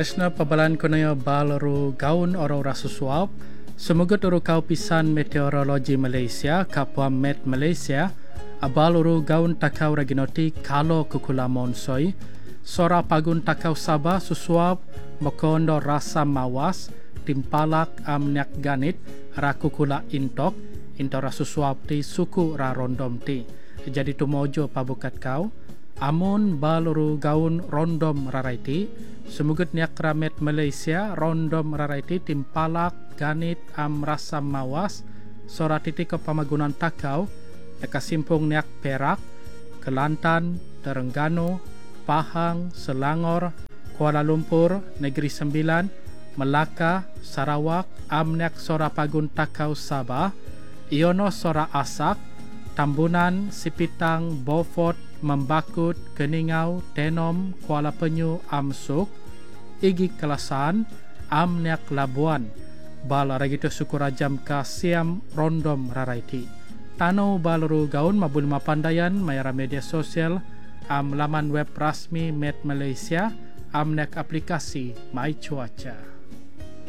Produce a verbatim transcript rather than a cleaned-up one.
Aisna pabalan ko na balaru gaun oro rasusuap. Semoga uru kau pisan meteorologi Malaysia, kapwa Met Malaysia, abaluru gaun takau raginoti kalau kukula monsoi, sora pagun takau Sabah susuap makondo rasa mawas, timpalak amnyak ganit, rakukula intok, into rasusuap ti suku ra rondom ti. Jadi tumojo pabukat kau, amun baluru gaun rondom raraiti, semugut niak ramet Malaysia rondom raraiti timpalak ganit am rasa mawas sora titik ke pamagunan takau ekasimpung niak Perak, Kelantan, Terengganu, Pahang, Selangor, Kuala Lumpur, Negeri Sembilan, Melaka, Sarawak, amniak sora pagun takau Sabah, Iono sora Asak, Tambunan, Sipitang, Beaufort, Membakut, Keningau, Tenom, Kuala Penyu, Amsuk, Igi Kelasan, amniak Labuan, bala ragito sukurajam ka siam rondom raraiti. Tano baluru gaun mabul mapandayan mayara media sosial, am laman web rasmi Met Malaysia, amnek aplikasi My Cuaca.